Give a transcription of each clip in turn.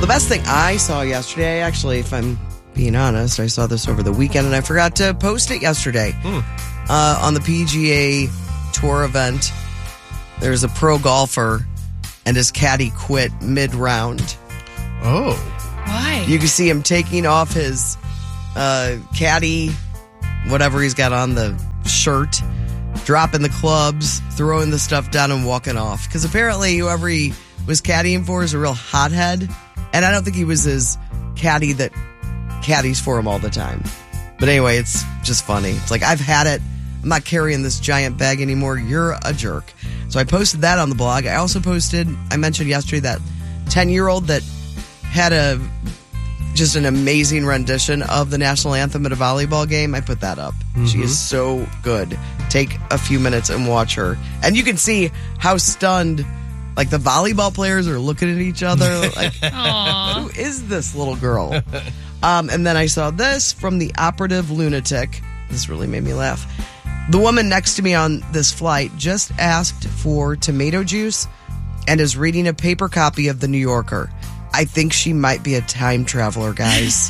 The best thing I saw yesterday, actually, if I'm being honest, I saw this over the weekend and I forgot to post it yesterday. On the PGA Tour event, there's a pro golfer and his caddy quit mid-round. Oh. Why? You can see him taking off his caddy, whatever he's got on the shirt, dropping the clubs, throwing the stuff down and walking off. Because apparently whoever he was caddying for is a real hothead. And I don't think he was his caddy that caddies for him all the time. But anyway, it's just funny. It's like, I've had it. I'm not carrying this giant bag anymore. You're a jerk. So I posted that on the blog. I also posted, I mentioned yesterday, that 10-year-old that had just an amazing rendition of the national anthem at a volleyball game. I put that up. She is so good. Take a few minutes and watch her. And you can see how stunned, like, the volleyball players are looking at each other. Like, who is this little girl? And then I saw this from the Operative Lunatic. This really made me laugh. The woman next to me on this flight just asked for tomato juice and is reading a paper copy of The New Yorker. I think she might be a time traveler, guys.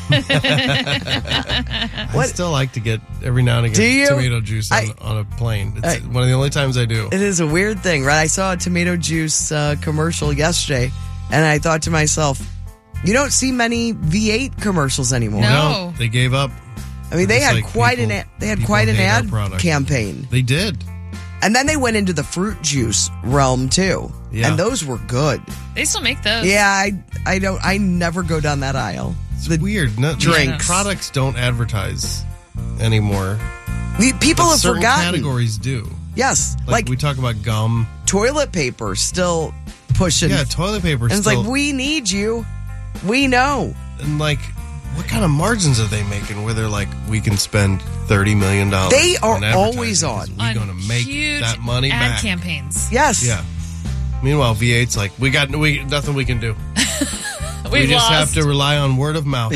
I still like to get, every now and again, tomato juice on a plane. It's one of the only times I do. It is a weird thing, right? I saw a tomato juice commercial yesterday, and I thought to myself, you don't see many V8 commercials anymore. No. They gave up. I mean, they had quite an ad campaign. They did. And then they went into the fruit juice realm too. Yeah. And those were good. They still make those. Yeah, I never go down that aisle. It's weird. Drinks. Products don't advertise anymore. People have certain forgotten. Categories do. Yes. Like we talk about gum. Toilet paper still pushing. Yeah, toilet paper and still. it's like, we need you. We know. And like, what kind of margins are they making where they're like, we can spend $30 million? They are always on. We're going to make that money ad back. Campaigns. Yes. Yeah. Meanwhile, V8's like, we nothing we can do. We just have to rely on word of mouth.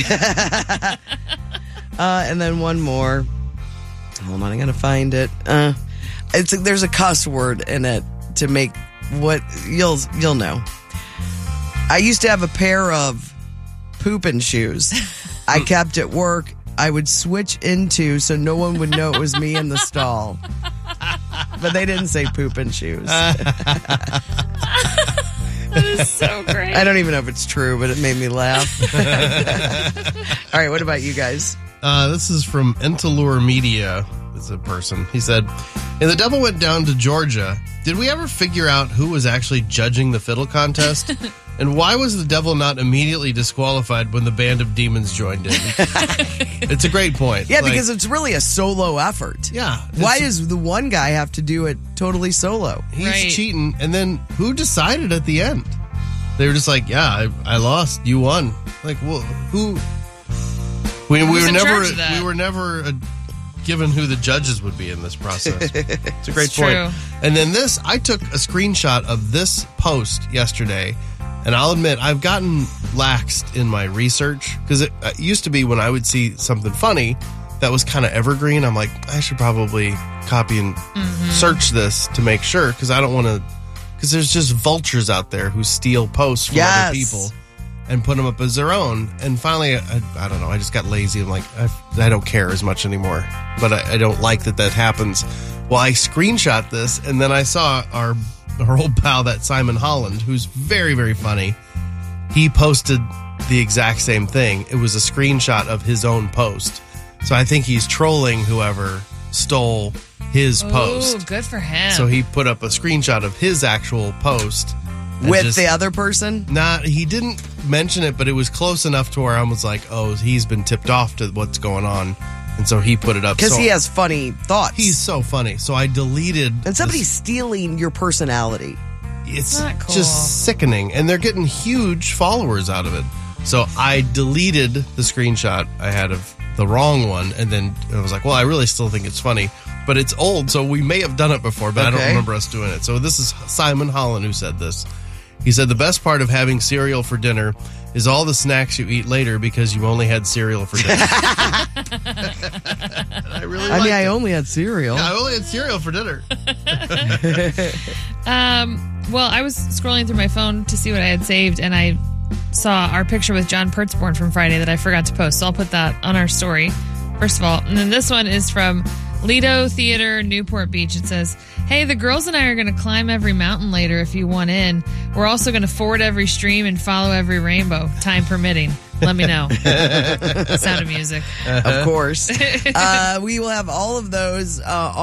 And then one more. Hold on, I gotta find it. There's a cuss word in it to make what you'll know. I used to have a pair of pooping shoes. I kept at work. I would switch into so no one would know it was me in the stall. But they didn't say pooping shoes. That is so great. I don't even know if it's true, but it made me laugh. All right, what about you guys? This is from Entalure Media. It's a person. He said, "And the devil went down to Georgia. Did we ever figure out who was actually judging the fiddle contest? And why was the devil not immediately disqualified when the band of demons joined in?" It's a great point. Yeah, because it's really a solo effort. Yeah. Why does the one guy have to do it totally solo? He's cheating. And then who decided at the end? They were just like, yeah, I lost. You won. Like, well, who? We were never given who the judges would be in this process. It's a great point. True. And then I took a screenshot of this post yesterday. And I'll admit, I've gotten laxed in my research because it used to be when I would see something funny that was kind of evergreen, I'm like, I should probably copy and search this to make sure because I don't want to, because there's just vultures out there who steal posts from other people and put them up as their own. And finally, I don't know, I just got lazy. I'm like, I don't care as much anymore, but I don't like that happens. Well, I screenshot this and then I saw our old pal, that Simon Holland, who's very, very funny. He posted the exact same thing. It was a screenshot of his own post. So I think he's trolling whoever stole his post. Oh, good for him. So he put up a screenshot of his actual post. With the other person? He didn't mention it, but it was close enough to where I was like, oh, he's been tipped off to what's going on. And so he put it up. Because he has funny thoughts. He's so funny. So I deleted. And somebody's stealing your personality. It's just sickening. And they're getting huge followers out of it. So I deleted the screenshot I had of the wrong one. And then I was like, well, I really still think it's funny. But it's old, so we may have done it before, but I don't remember us doing it. So this is Simon Holland who said this. He said, the best part of having cereal for dinner is all the snacks you eat later because you only had cereal for dinner. I only had cereal. Yeah, I only had cereal for dinner. Well, I was scrolling through my phone to see what I had saved, and I saw our picture with John Pertzborn from Friday that I forgot to post. So I'll put that on our story, first of all. And then this one is from Lido Theater, Newport Beach. It says, hey, the girls and I are going to climb every mountain later if you want in. We're also going to ford every stream and follow every rainbow, time permitting. Let me know. Sound of Music. Of course. We will have all of those on